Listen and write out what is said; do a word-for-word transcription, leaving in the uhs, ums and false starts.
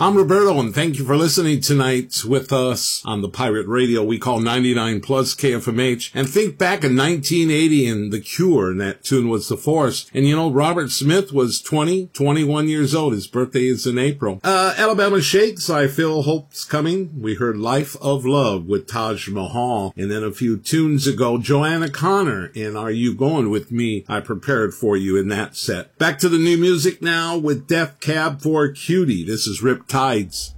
I'm Roberto, and thank you for listening tonight with us on the pirate radio we call ninety-nine plus K F M H. And think back in nineteen eighty and The Cure, and that tune was The Force. And you know, Robert Smith was twenty, twenty-one years old. His birthday is in April. Uh, Alabama Shakes, I Feel Hope's Coming. We heard Life of Love with Taj Mahal. And then a few tunes ago, Joanna Connor in Are You Going With Me? I prepared for you in that set. Back to the new music now with Death Cab for Cutie. This is Rip Tides.